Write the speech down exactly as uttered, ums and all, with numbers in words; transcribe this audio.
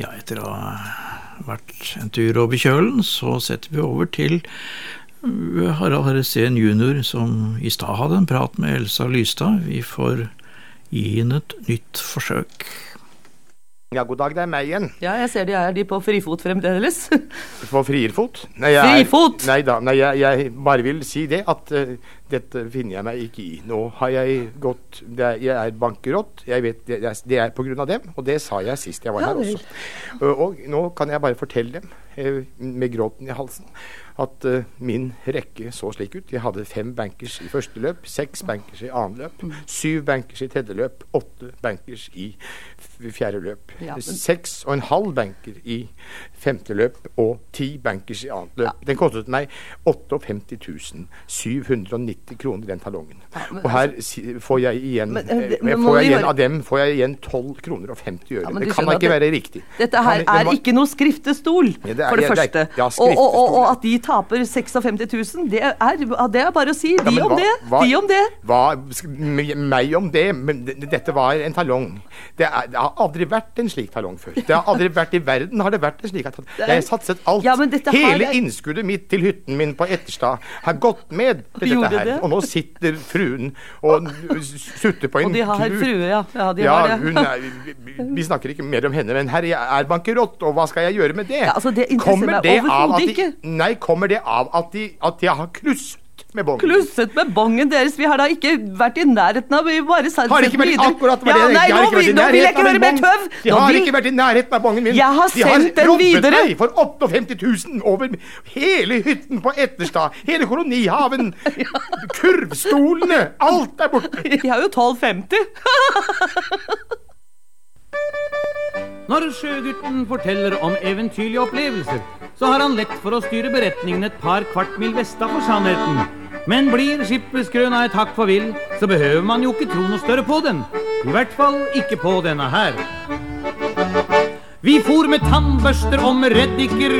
Ja, etter å ha vært en tur over kjølen, så setter vi over til Harald Harresen junior, som i stad hadde en prat med Elsa Lystad. Vi får gi henne et nytt forsøk. Ja, god dag, det er meg igjen. Ja, jeg ser de er de på frifot fremdeles. På frierfot? Nei, jeg, frifot? Nei da, nei, jeg, jeg bare vil si det, at uh, dette finner jeg meg ikke i. Nå har jeg gått, det er, jeg er bankerott, jeg vet, det er, det er på grunn av dem, og det sa jeg sist jeg var her også. Uh, og nå kan jeg bare fortelle dem, uh, med gråten i halsen, at uh, min rekke så slik ut. Jeg hadde fem bankers i første løp, seks bankers i andre løp, mm. syv bankers i tredje løp, åtte bankers i fjerde løp, ja, men... seks og en halv banker i femte løp og ti bankers i annet løp. Ja. Den kostet meg femtiåtte tusen syv hundre og nitti kroner den talongen. Ja, og her får jeg igjen, men, det, men, får jeg igjen av dem får jeg igjen tolv kroner og femti øre. Ja, det kan da ikke være riktig. Dette her kan, er må... ikke noe skriftestol, ja, det er, for det ja, første. Det er, ja, og, og, og, og at de taper femtiseks tusen, det er, det er bare å si. De ja, om hva, det, hva, de om det. Hva, meg om det, men dette var en talong. Det, er, det har aldri vært en slik talong før. Det har aldri vært i verden, har det vært en slik talong. Jeg har satset alt. Ja, hele er... innskuddet mitt til hytten min på Etterstad har gått med til dette her. Det? Og nå sitter fruen og sutter på en Og de har frue, ja. Ja, de ja har det. Hun er, vi, vi snakker ikke mer om henne, men her er bankerott, og hva skal jeg gjøre med det? Ja, altså, det interesserer meg overhodet ikke. Nei, kommer det av at de, at de har kluss? Med bongen. Klusset med bongen deres. Vi har da ikke vært i nærheten av. Vi bare satt har ikke vært videre. akkurat ja, nei, nå, vi, nå vil jeg ikke høre mer tøv. De har vil... ikke vært i nærheten av bongen min. Jeg har de sendt den videre. De har robbet meg for femtiåtte tusen over hele hytten på Etterstad. Hele kolonihaven. ja. Kurvstolene. Alt er borte. De har jo tolv femti. Når Sjøgutten forteller om eventyrlige opplevelser, så har han lett for å styre beretningen et par kvart mil vesta for sannheten. Men blir skipperskrøna et hakk for vill, så behøver man jo ikke tro noe større på den. I hvert fall ikke på denne her. Vi for med tannbørster og med reddiker